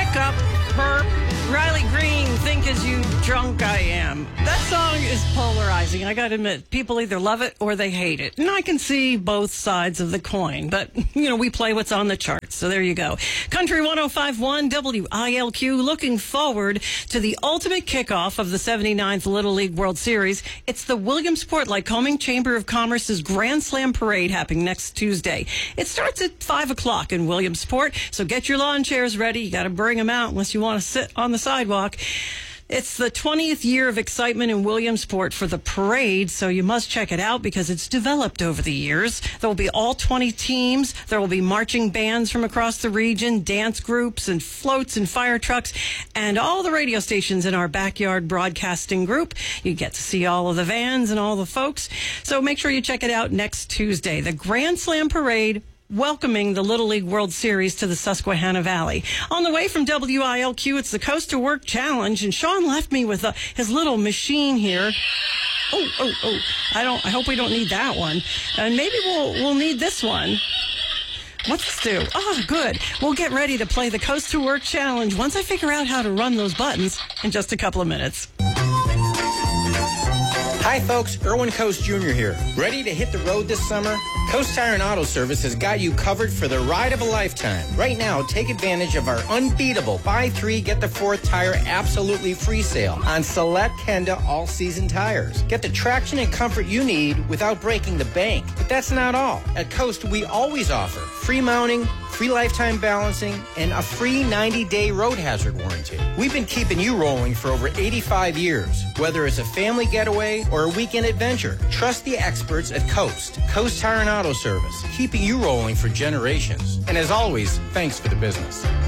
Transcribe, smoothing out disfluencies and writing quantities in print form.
hiccup, burp. Riley Green, think as you drunk I am. That song is polarizing. I gotta admit, people either love it or they hate it. And I can see both sides of the coin. But, we play what's on the charts. So there you go. Country 105.1 WILQ, looking forward to the ultimate kickoff of the 79th Little League World Series. It's the Williamsport Lycoming Chamber of Commerce's Grand Slam Parade happening next Tuesday. It starts at 5 o'clock in Williamsport. So get your lawn chairs ready. You gotta bring them out unless you want to sit on the sidewalk. It's the 20th year of excitement in Williamsport for the parade, so you must check it out because it's developed over the years. There will be all 20 teams. There will be marching bands from across the region, dance groups and floats and fire trucks, and all the radio stations in our backyard broadcasting group. You get to see all of the vans and all the folks. So make sure you check it out next Tuesday. The Grand Slam Parade, welcoming the Little League World Series to the Susquehanna Valley. On the way from WILQ, it's the Coast to Work Challenge, and Sean left me with his little machine here. Oh! I hope we don't need that one, and maybe we'll need this one. What's this do? Oh, good. We'll get ready to play the Coast to Work Challenge once I figure out how to run those buttons in just a couple of minutes. Hi folks, Erwin Coast Jr. here. Ready to hit the road this summer? Coast Tire and Auto Service has got you covered for the ride of a lifetime. Right now, take advantage of our unbeatable buy 3, get the 4th tire absolutely free sale on select Kenda all-season tires. Get the traction and comfort you need without breaking the bank. But that's not all. At Coast, we always offer free mounting, free lifetime balancing, and a free 90-day road hazard warranty. We've been keeping you rolling for over 85 years. Whether it's a family getaway or a weekend adventure, trust the experts at Coast Tire and Auto Service, keeping you rolling for generations. And as always, thanks for the business.